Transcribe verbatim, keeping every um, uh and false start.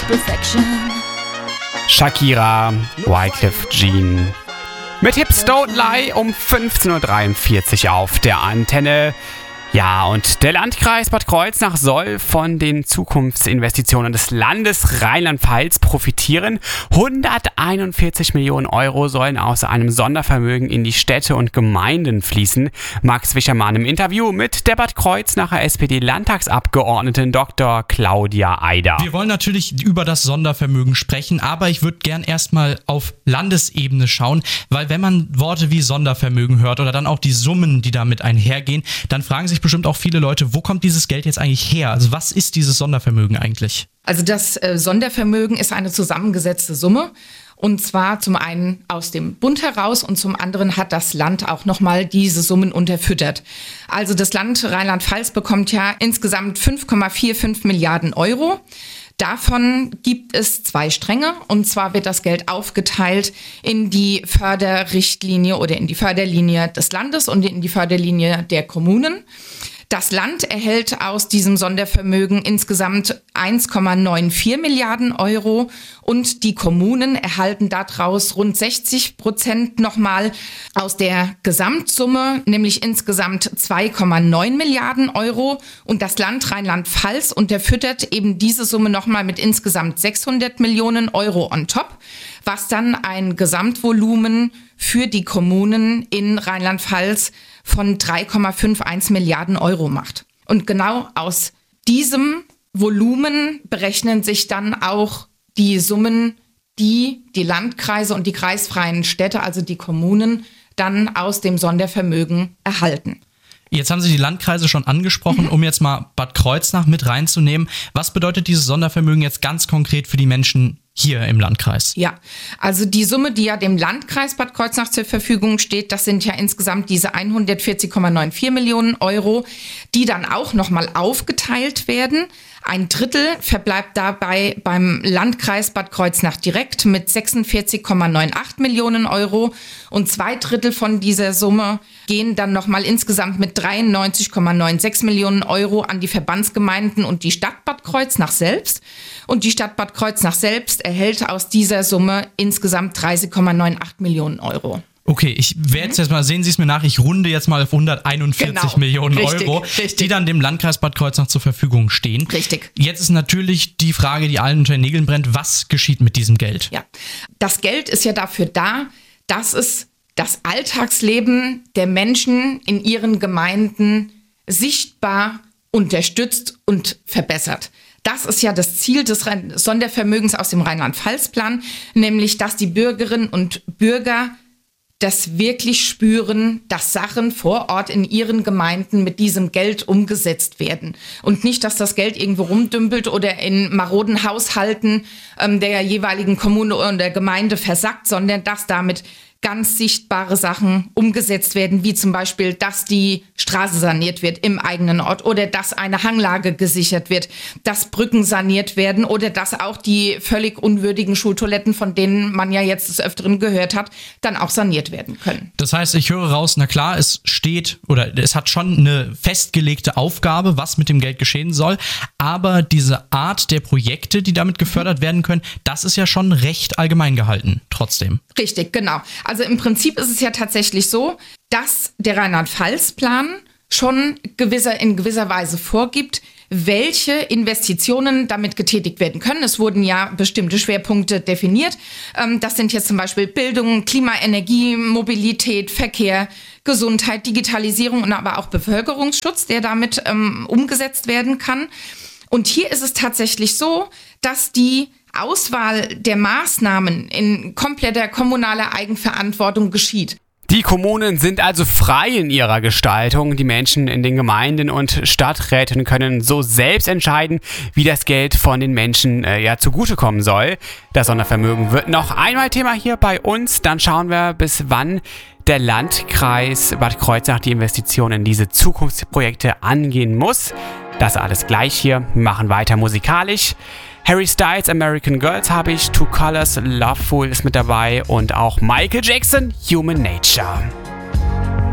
Perfection. Shakira, Wyclef Jean. Mit Hips Don't Lie um fünfzehn Uhr dreiundvierzig auf der Antenne. Ja, und der Landkreis Bad Kreuznach soll von den Zukunftsinvestitionen des Landes Rheinland-Pfalz profitieren. hunderteinundvierzig Millionen Euro sollen aus einem Sondervermögen in die Städte und Gemeinden fließen. Max Wischermann im Interview mit der Bad Kreuznacher S P D-Landtagsabgeordneten Doktor Claudia Eider. Wir wollen natürlich über das Sondervermögen sprechen, aber ich würde gern erstmal auf Landesebene schauen, weil wenn man Worte wie Sondervermögen hört oder dann auch die Summen, die damit einhergehen, dann fragen sich bestimmt auch viele Leute, wo kommt dieses Geld jetzt eigentlich her? Also was ist dieses Sondervermögen eigentlich? Also das äh, Sondervermögen ist eine zusammengesetzte Summe. Und zwar zum einen aus dem Bund heraus und zum anderen hat das Land auch nochmal diese Summen unterfüttert. Also das Land Rheinland-Pfalz bekommt ja insgesamt fünf Komma fünfundvierzig Milliarden Euro. Davon gibt es zwei Stränge, und zwar wird das Geld aufgeteilt in die Förderrichtlinie oder in die Förderlinie des Landes und in die Förderlinie der Kommunen. Das Land erhält aus diesem Sondervermögen insgesamt eins Komma vierundneunzig Milliarden Euro und die Kommunen erhalten daraus rund sechzig Prozent nochmal aus der Gesamtsumme, nämlich insgesamt zwei Komma neun Milliarden Euro. Und das Land Rheinland-Pfalz unterfüttert eben diese Summe nochmal mit insgesamt sechshundert Millionen Euro on top, was dann ein Gesamtvolumen für die Kommunen in Rheinland-Pfalz von drei Komma einundfünfzig Milliarden Euro macht. Und genau aus diesem Volumen berechnen sich dann auch die Summen, die die Landkreise und die kreisfreien Städte, also die Kommunen, dann aus dem Sondervermögen erhalten. Jetzt haben Sie die Landkreise schon angesprochen, um jetzt mal Bad Kreuznach mit reinzunehmen. Was bedeutet dieses Sondervermögen jetzt ganz konkret für die Menschen hier im Landkreis? Ja, also die Summe, die ja dem Landkreis Bad Kreuznach zur Verfügung steht, das sind ja insgesamt diese hundertvierzig Komma vierundneunzig Millionen Euro, die dann auch nochmal aufgeteilt werden. Ein Drittel verbleibt dabei beim Landkreis Bad Kreuznach direkt mit sechsundvierzig Komma achtzig Millionen Euro und zwei Drittel von dieser Summe gehen dann nochmal insgesamt mit dreiundneunzig Komma sechsundneunzig Millionen Euro an die Verbandsgemeinden und die Stadt Bad Kreuznach selbst. Und die Stadt Bad Kreuznach selbst erhält aus dieser Summe insgesamt dreißig Komma achtzig Millionen Euro. Okay, ich werde jetzt mal, sehen Sie es mir nach, ich runde jetzt mal auf hunderteinundvierzig genau. Millionen richtig, Euro, richtig. die dann dem Landkreis Bad Kreuznach zur Verfügung stehen. Richtig. Jetzt ist natürlich die Frage, die allen unter den Nägeln brennt, was geschieht mit diesem Geld? Ja, das Geld ist ja dafür da, dass es das Alltagsleben der Menschen in ihren Gemeinden sichtbar unterstützt und verbessert. Das ist ja das Ziel des Sondervermögens aus dem Rheinland-Pfalz-Plan, nämlich dass die Bürgerinnen und Bürger das wirklich spüren, dass Sachen vor Ort in ihren Gemeinden mit diesem Geld umgesetzt werden. Und nicht, dass das Geld irgendwo rumdümpelt oder in maroden Haushalten ähm, der jeweiligen Kommune oder der Gemeinde versackt, sondern dass damit ganz sichtbare Sachen umgesetzt werden, wie zum Beispiel, dass die Straße saniert wird im eigenen Ort oder dass eine Hanglage gesichert wird, dass Brücken saniert werden oder dass auch die völlig unwürdigen Schultoiletten, von denen man ja jetzt des Öfteren gehört hat, dann auch saniert werden können. Das heißt, ich höre raus, na klar, es steht oder es hat schon eine festgelegte Aufgabe, was mit dem Geld geschehen soll, aber diese Art der Projekte, die damit gefördert werden können, das ist ja schon recht allgemein gehalten, trotzdem. Richtig, genau. Also im Prinzip ist es ja tatsächlich so, dass der Rheinland-Pfalz-Plan schon gewisser, in gewisser Weise vorgibt, welche Investitionen damit getätigt werden können. Es wurden ja bestimmte Schwerpunkte definiert. Das sind jetzt zum Beispiel Bildung, Klima, Energie, Mobilität, Verkehr, Gesundheit, Digitalisierung und aber auch Bevölkerungsschutz, der damit ähm, umgesetzt werden kann. Und hier ist es tatsächlich so, dass die Auswahl der Maßnahmen in kompletter kommunaler Eigenverantwortung geschieht. Die Kommunen sind also frei in ihrer Gestaltung. Die Menschen in den Gemeinden und Stadträten können so selbst entscheiden, wie das Geld von den Menschen äh, ja zugutekommen soll. Das Sondervermögen wird noch einmal Thema hier bei uns. Dann schauen wir, bis wann der Landkreis Bad Kreuznach die Investitionen in diese Zukunftsprojekte angehen muss. Das alles gleich hier. Wir machen weiter musikalisch. Harry Styles, American Girls habe ich, Two Colors, Loveful ist mit dabei und auch Michael Jackson, Human Nature.